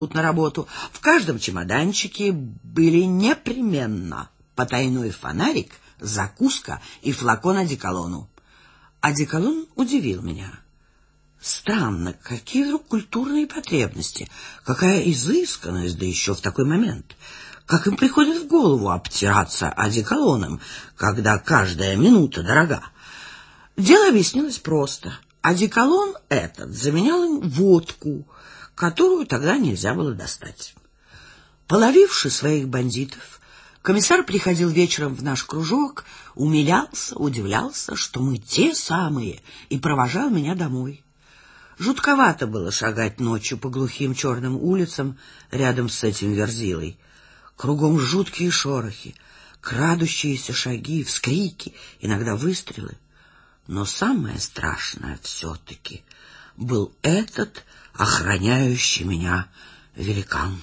на работу. В каждом чемоданчике были непременно потайной фонарик, закуска и флакон одеколону. Одеколон удивил меня. Странно, какие вдруг культурные потребности, какая изысканность, да еще в такой момент. Как им приходит в голову обтираться одеколоном, когда каждая минута дорога? Дело объяснилось просто. Одеколон этот заменял им водку, которую тогда нельзя было достать. Половивши своих бандитов, комиссар приходил вечером в наш кружок, умилялся, удивлялся, что мы те самые, и провожал меня домой. Жутковато было шагать ночью по глухим черным улицам рядом с этим верзилой. Кругом жуткие шорохи, крадущиеся шаги, вскрики, иногда выстрелы. Но самое страшное все-таки был этот охраняющий меня великан.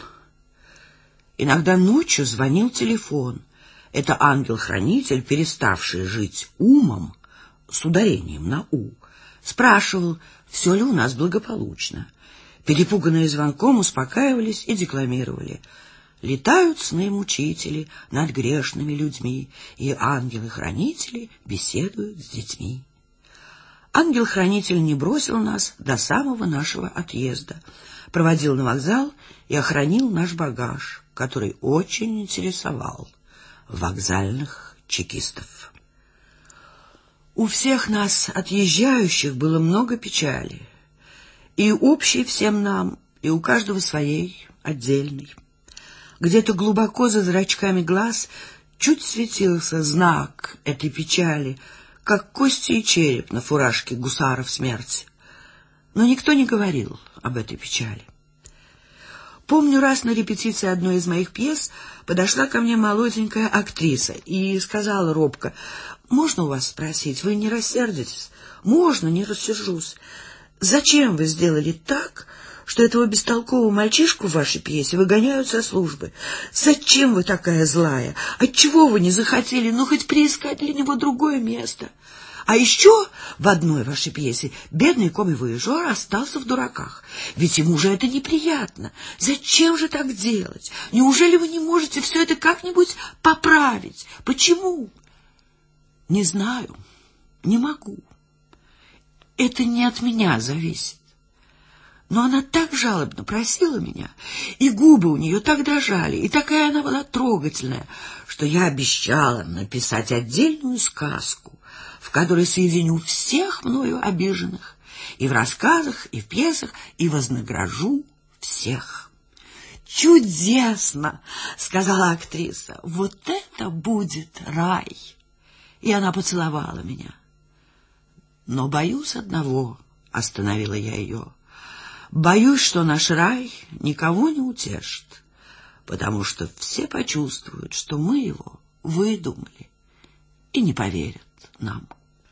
Иногда ночью звонил телефон. Это ангел-хранитель, переставший жить умом, с ударением на «у», спрашивал, все ли у нас благополучно. Перепуганные звонком успокаивались и декламировали: «Летают сны-мучители над грешными людьми, и ангелы-хранители беседуют с детьми». Ангел-хранитель не бросил нас до самого нашего отъезда, проводил на вокзал и охранил наш багаж, который очень интересовал вокзальных чекистов. У всех нас, отъезжающих, было много печали, и общей всем нам, и у каждого своей, отдельной. Где-то глубоко за зрачками глаз чуть светился знак этой печали, как кости и череп на фуражке гусаров смерти. Но никто не говорил об этой печали. Помню, раз на репетиции одной из моих пьес подошла ко мне молоденькая актриса и сказала робко: «Можно у вас спросить, вы не рассердитесь?» «Можно, не рассержусь. Зачем вы сделали так, что этого бестолкового мальчишку в вашей пьесе выгоняют со службы? Зачем вы такая злая? Отчего вы не захотели, хоть приискать для него другое место? А еще в одной вашей пьесе бедный коми-вояжер остался в дураках. Ведь ему же это неприятно. Зачем же так делать? Неужели вы не можете все это как-нибудь поправить? Почему?» «Не знаю, не могу. Это не от меня зависит». Но она так жалобно просила меня, и губы у нее так дрожали, и такая она была трогательная, что я обещала написать отдельную сказку, в которой соединю всех мною обиженных, и в рассказах, и в пьесах, и вознагражу всех. «Чудесно!» — сказала актриса. «Вот это будет рай!» И она поцеловала меня. «Но боюсь одного», — остановила я ее. «Боюсь, что наш рай никого не утешит, потому что все почувствуют, что мы его выдумали, и не поверят нам».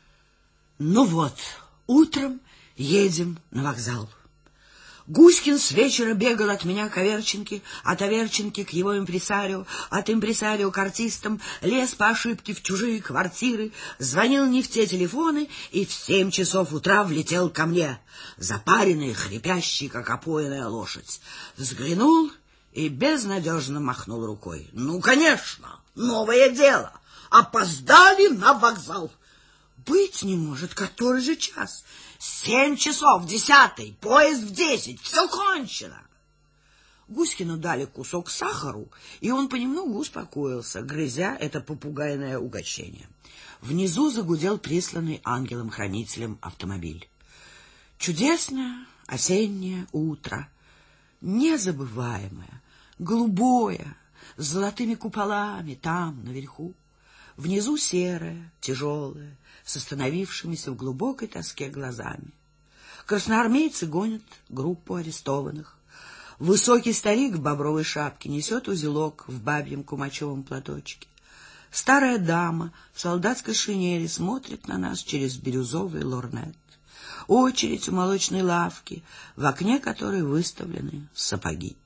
Ну вот, утром едем на вокзал. Гуськин с вечера бегал от меня к Аверченке, от Аверченки к его импресарио, от импресарио к артистам, лез по ошибке в чужие квартиры, звонил не в те телефоны и в 7 часов утра влетел ко мне, запаренный, хрипящий, как опоенная лошадь. Взглянул и безнадежно махнул рукой. «Ну, конечно, новое дело. Опоздали на вокзал». «Быть не может, который же час?» 7 часов, 10, поезд в 10, все кончено». Гуськину дали кусок сахару, и он понемногу успокоился, грызя это попугайное угощение. Внизу загудел присланный ангелом-хранителем автомобиль. Чудесное осеннее утро, незабываемое, голубое, с золотыми куполами там, наверху. Внизу серое, тяжелое, с остановившимися в глубокой тоске глазами. Красноармейцы гонят группу арестованных. Высокий старик в бобровой шапке несет узелок в бабьем кумачевом платочке. Старая дама в солдатской шинели смотрит на нас через бирюзовый лорнет. Очередь у молочной лавки, в окне которой выставлены сапоги.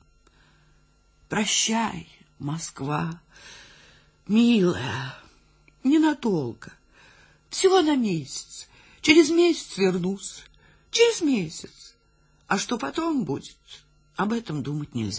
Прощай, Москва, милая, ненадолго. Всего на месяц. Через месяц вернусь. Через месяц. А что потом будет, об этом думать нельзя.